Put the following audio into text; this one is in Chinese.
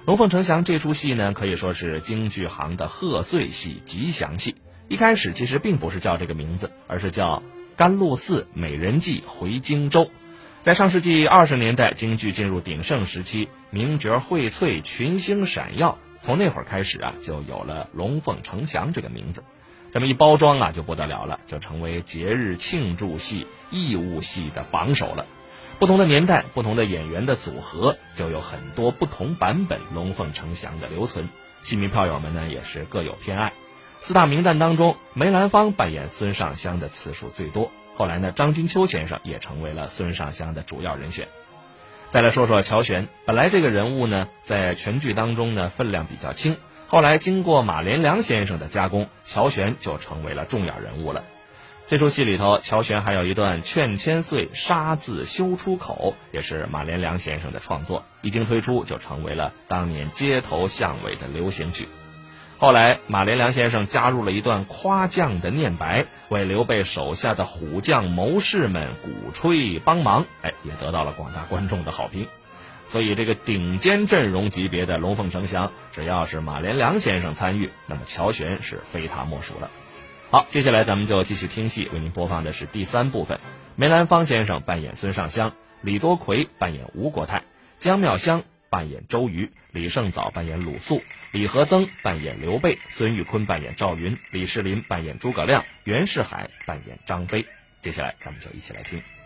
龙凤呈祥这出戏呢，可以说是京剧行的贺岁戏、吉祥戏。一开始其实并不是叫这个名字，而是叫甘露寺美人计回荆州。在上世纪20年代，京剧进入鼎盛时期，名角荟萃，群星闪耀。从那会儿开始啊，就有了龙凤呈祥这个名字。这么一包装啊，就不得了了，就成为节日庆祝戏、义务戏的榜首了。不同的年代，不同的演员的组合，就有很多不同版本龙凤呈祥的留存。戏迷票友们呢，也是各有偏爱。四大名旦当中，梅兰芳扮演孙尚香的次数最多。后来呢，张君秋先生也成为了孙尚香的主要人选。再来说说乔玄，本来这个人物呢，在全剧当中呢分量比较轻，后来经过马连良先生的加工，乔玄就成为了重要人物了。这出戏里头，乔玄还有一段劝千岁杀字休出口，也是马连良先生的创作，一经推出就成为了当年街头巷尾的流行曲。后来马连良先生加入了一段夸将的念白，为刘备手下的虎将谋士们鼓吹帮忙，也得到了广大观众的好评。所以这个顶尖阵容级别的龙凤呈祥，只要是马连良先生参与，那么乔玄是非他莫属了。好，接下来咱们就继续听戏，为您播放的是第3部分。梅兰芳先生扮演孙尚香，李多奎扮演吴国泰，姜妙香扮演周瑜，李胜藻扮演鲁肃，李和曾扮演刘备，孙玉坤扮演赵云，李世林扮演诸葛亮，袁世海扮演张飞。接下来咱们就一起来听。